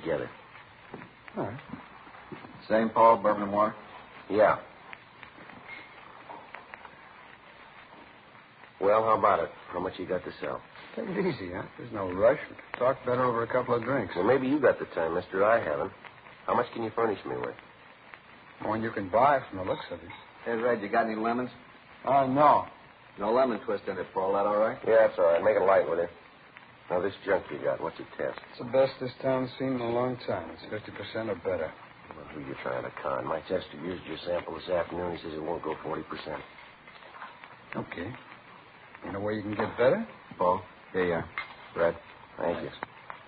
together. All right. St. Paul, bourbon and water? Yeah. Well, how about it? How much you got to sell? Take it easy, huh? There's no rush. We can talk better over a couple of drinks. Well, maybe you got the time, mister. I haven't. How much can you furnish me with? More than you can buy from the looks of it. Hey, Red, you got any lemons? No. No lemon twist in it, Paul. That all right? Yeah, that's all right. Make it light with it. Now, this junk you got, what's it test? It's the best this town's seen in a long time. It's 50% or better. Well, who you trying to con? My tester used your sample this afternoon. He says it won't go 40%. Okay. You know where you can get better? Paul? Here you are. Red. Thank you.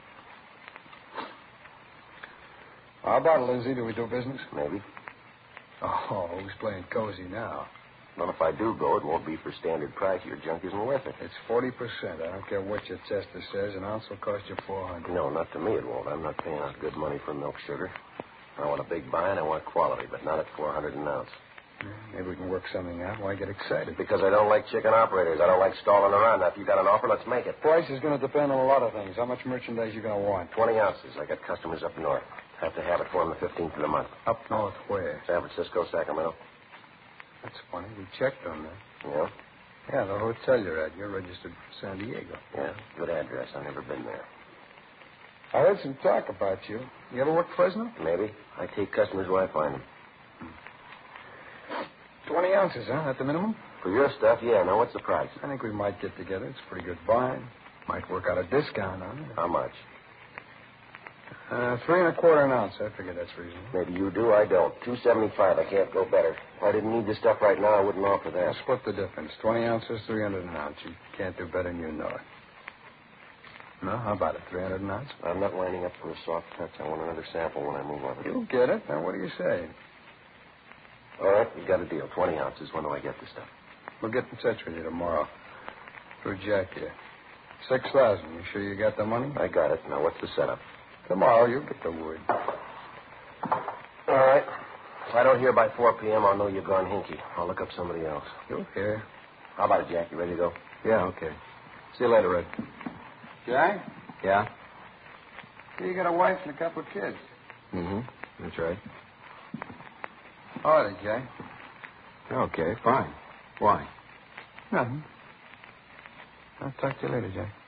How about it, Lindsay? Do we do business? Maybe. Oh, who's playing cozy now? Well, if I do go, it won't be for standard price. Your junk isn't worth it. It's 40%. I don't care what your tester says. An ounce will cost you $400. No, not to me it won't. I'm not paying out good money for milk sugar. I want a big buy and I want quality, but not at $400 an ounce. Maybe we can work something out. Why get excited? Because I don't like chicken operators. I don't like stalling around. Now, if you got an offer, let's make it. Price is going to depend on a lot of things. How much merchandise you going to want? 20 ounces. I got customers up north. Have to have it for them the 15th of the month. Up north where? San Francisco, Sacramento. That's funny. We checked on that. Yeah? Yeah, the hotel you're at. You're registered for San Diego. Yeah, good address. I've never been there. I heard some talk about you. You ever work Fresno? Maybe. I take customers where I find them. 20 ounces, huh? At the minimum? For your stuff, yeah. Now, what's the price? I think we might get together. It's a pretty good buy. Might work out a discount on it. How much? 3 1/4 an ounce. I figure that's reasonable. Maybe you do, I don't. $2.75. I can't go better. If I didn't need this stuff right now, I wouldn't offer that. I'll split the difference. 20 ounces, 300 an ounce. You can't do better than you know it. No? How about it? 300 an ounce? I'm not lining up for a soft touch. I want another sample when I move on. You'll get it. Now, what do you say? All right, we got a deal. 20 ounces. When do I get the stuff? We'll get in touch with you tomorrow. Through Jack here. 6,000. You sure you got the money? I got it. Now, what's the setup? Tomorrow, you'll get the word. All right. If I don't hear by 4 p.m., I'll know you've gone hinky. I'll look up somebody else. You'll hear. How about it, Jack? You ready to go? Yeah, okay. See you later, Red. Jack? Yeah? You got a wife and a couple of kids. Mm-hmm. That's right. All right, Jack. Okay, fine. Why? Nothing. I'll talk to you later, Jack.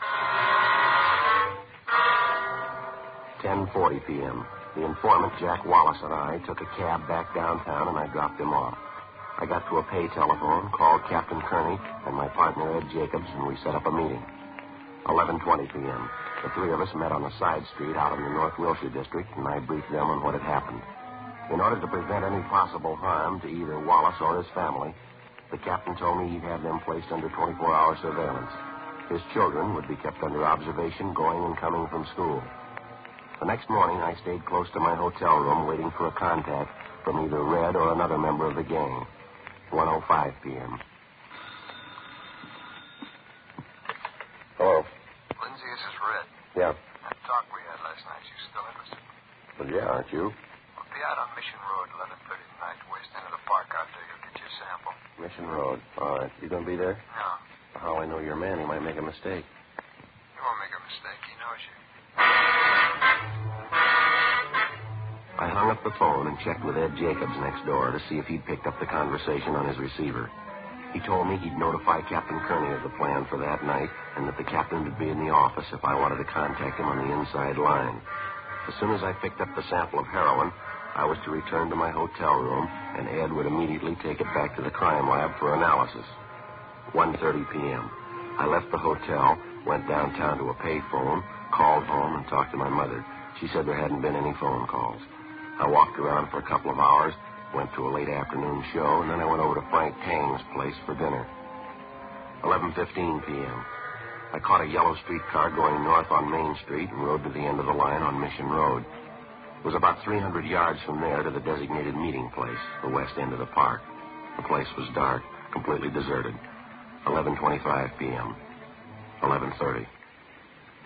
10:40 p.m. The informant, Jack Wallace, and I took a cab back downtown, and I dropped him off. I got to a pay telephone, called Captain Kearney and my partner, Ed Jacobs, and we set up a meeting. 11:20 p.m. The three of us met on a side street out in the North Wilshire district, and I briefed them on what had happened. In order to prevent any possible harm to either Wallace or his family, the captain told me he'd have them placed under 24-hour surveillance. His children would be kept under observation going and coming from school. The next morning, I stayed close to my hotel room waiting for a contact from either Red or another member of the gang. 1:05 p.m. Hello. Lindsay, this is Red. Yeah. That talk we had last night, you still interested? Well, yeah, aren't you? We'll be out on Mission Road, 11:30 tonight, west end of the park out there. You'll get your sample. Mission Road. All right. You going to be there? No. How I know your man, he might make a mistake. He won't make a mistake. He knows you. I hung up the phone and checked with Ed Jacobs next door to see if he'd picked up the conversation on his receiver. He told me he'd notify Captain Kearney of the plan for that night and that the captain would be in the office if I wanted to contact him on the inside line. As soon as I picked up the sample of heroin, I was to return to my hotel room, and Ed would immediately take it back to the crime lab for analysis. 1:30 p.m. I left the hotel, went downtown to a payphone, called home, and talked to my mother. She said there hadn't been any phone calls. I walked around for a couple of hours, went to a late afternoon show, and then I went over to Frank Tang's place for dinner. 11:15 p.m. I caught a yellow streetcar going north on Main Street and rode to the end of the line on Mission Road. It was about 300 yards from there to the designated meeting place, the west end of the park. The place was dark, completely deserted. 11:25 p.m. 11:30.